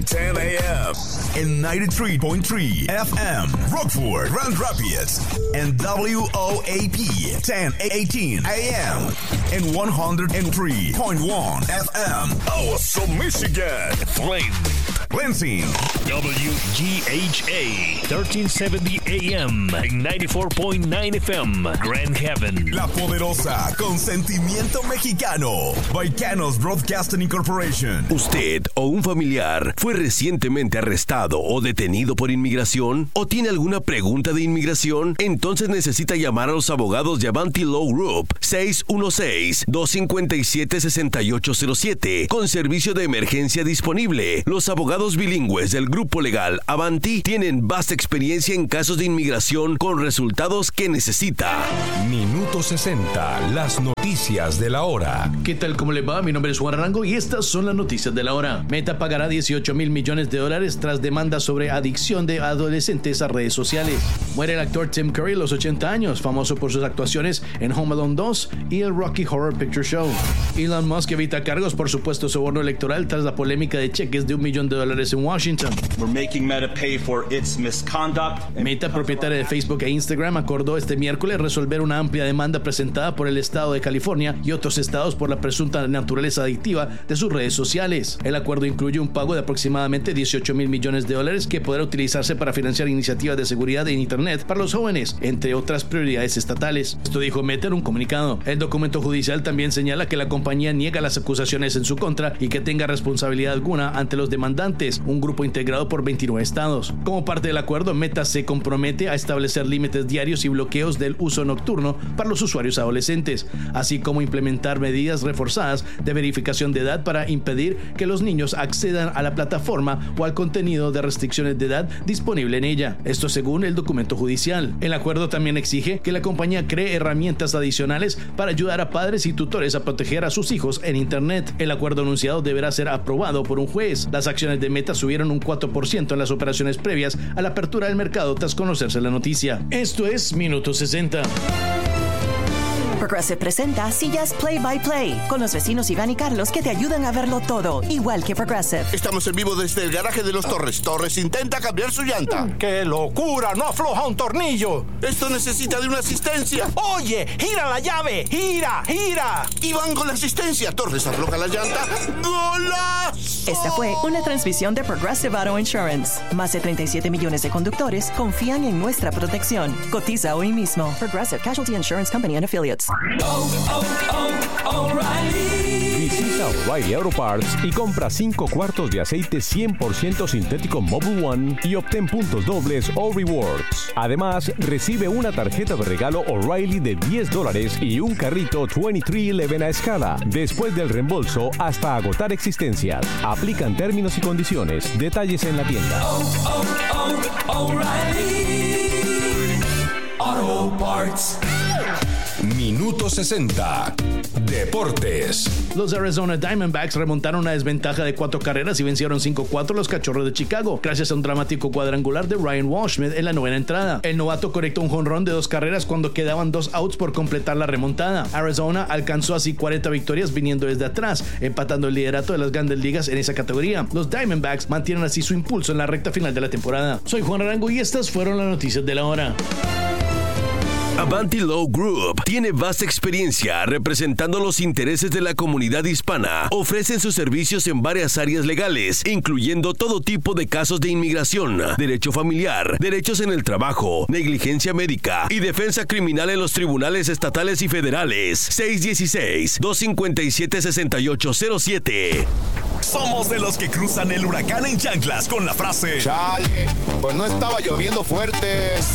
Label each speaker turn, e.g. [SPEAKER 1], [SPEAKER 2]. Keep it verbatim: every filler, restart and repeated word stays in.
[SPEAKER 1] ten a.m. and ninety-three point three F M, Rockford, Grand Rapids, and W O A P ten eighteen A M and one hundred three point one F M, Awesome, Michigan, Flint, Lansing,
[SPEAKER 2] W G H A thirteen seventy A M and ninety-four point nine F M, Grand Haven.
[SPEAKER 1] La Poderosa, con sentimiento mexicano, Baicanos Broadcasting Incorporation.
[SPEAKER 3] ¿Usted o un familiar fue recientemente arrestado o detenido por inmigración? ¿O tiene alguna pregunta de inmigración? Entonces necesita llamar a los abogados de Avanti Law Group seis uno seis, dos cinco siete, seis ocho cero siete con servicio de emergencia disponible. Los abogados bilingües del grupo legal Avanti tienen vasta experiencia en casos de inmigración con resultados que necesita.
[SPEAKER 4] Minuto sesenta, las noticias de la hora.
[SPEAKER 5] ¿Qué tal? ¿Cómo le va? Mi nombre es Juan Arango y estas son las noticias de la hora. Meta pagará dieciocho mil millones de dólares tras demanda sobre adicción de adolescentes a redes sociales. Muere el actor Tim Curry a los ochenta años, famoso por sus actuaciones en Home Alone dos y el Rocky Horror Picture Show. Elon Musk evita cargos por supuesto soborno electoral tras la polémica de cheques de un millón de dólares en Washington.
[SPEAKER 6] We're making Meta pay for its misconduct.
[SPEAKER 5] Meta, propietaria de Facebook e Instagram, acordó este miércoles resolver una amplia demanda presentada por el estado de California y otros estados por la presunta naturaleza adictiva de sus redes sociales. El acuerdo incluye un pago de aproximadamente dieciocho mil millones de dólares que podrá utilizarse para financiar iniciativas de seguridad en Internet para los jóvenes, entre otras prioridades estatales. Esto dijo Meta en un comunicado. El documento judicial también señala que la compañía niega las acusaciones en su contra y que tenga responsabilidad alguna ante los demandantes, un grupo integrado por veintinueve estados. Como parte del acuerdo, Meta se compromete a establecer límites diarios y bloqueos del uso nocturno para los usuarios adolescentes, así como implementar medidas reforzadas de verificación de edad para impedir que los niños accedan a la plataforma o al contenido de restricciones de edad disponible en ella. Esto según el documento judicial. El acuerdo también exige que la compañía cree herramientas adicionales para ayudar a padres y tutores a proteger a sus hijos en Internet. El acuerdo anunciado deberá ser aprobado por un juez. Las acciones de Meta subieron un cuatro por ciento en las operaciones previas a la apertura del mercado tras conocerse la noticia. Esto es Minuto sesenta.
[SPEAKER 7] Progressive presenta Sillas Play by Play con los vecinos Iván y Carlos que te ayudan a verlo todo, igual que Progressive.
[SPEAKER 8] Estamos en vivo desde el garaje de los Torres. Torres intenta cambiar su llanta.
[SPEAKER 9] ¡Qué locura! ¡No afloja un tornillo!
[SPEAKER 8] Esto necesita de una asistencia.
[SPEAKER 9] ¡Oye! ¡Gira la llave! ¡Gira! ¡Gira!
[SPEAKER 8] Iván con la asistencia. Torres afloja la llanta. ¡Golazo!
[SPEAKER 7] Esta fue una transmisión de Progressive Auto Insurance. Más de treinta y siete millones de conductores confían en nuestra protección. Cotiza hoy mismo. Progressive Casualty Insurance Company and Affiliates.
[SPEAKER 10] Oh, oh, oh, O'Reilly.
[SPEAKER 4] Visita O'Reilly Auto Parts y compra cinco cuartos de aceite cien por ciento sintético Mobil One y obtén puntos dobles o rewards. Además, recibe una tarjeta de regalo O'Reilly de diez dólares y un carrito veintitrés once a escala. Después del reembolso, hasta agotar existencias. Aplican términos y condiciones. Detalles en la tienda.
[SPEAKER 10] Oh, oh, oh, O'Reilly Auto Parts.
[SPEAKER 4] Minuto sesenta. Deportes.
[SPEAKER 5] Los Arizona Diamondbacks remontaron una desventaja de cuatro carreras y vencieron cinco cuatro a los Cachorros de Chicago, gracias a un dramático cuadrangular de Ryan Walshmith en la novena entrada. El novato conectó un jonrón de dos carreras cuando quedaban dos outs por completar la remontada. Arizona alcanzó así cuarenta victorias viniendo desde atrás, empatando el liderato de las Grandes Ligas en esa categoría. Los Diamondbacks mantienen así su impulso en la recta final de la temporada. Soy Juan Arango y estas fueron las noticias de la hora.
[SPEAKER 3] Avanti Law Group tiene vasta experiencia representando los intereses de la comunidad hispana. Ofrecen sus servicios en varias áreas legales, incluyendo todo tipo de casos de inmigración, derecho familiar, derechos en el trabajo, negligencia médica y defensa criminal en los tribunales estatales y federales. seis uno seis, dos cinco siete, seis ocho cero siete.
[SPEAKER 1] Somos de los que cruzan el huracán en chanclas con la frase
[SPEAKER 8] Chale, pues no estaba lloviendo fuerte.